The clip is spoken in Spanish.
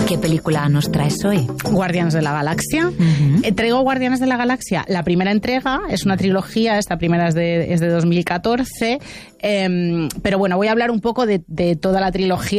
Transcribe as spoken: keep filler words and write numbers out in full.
¿Qué película nos traes hoy? Guardianes de la Galaxia. Uh-huh. Eh, traigo Guardianes de la Galaxia. La primera entrega es una trilogía, esta primera es de, es de dos mil catorce, eh, pero bueno, voy a hablar un poco de, de toda la trilogía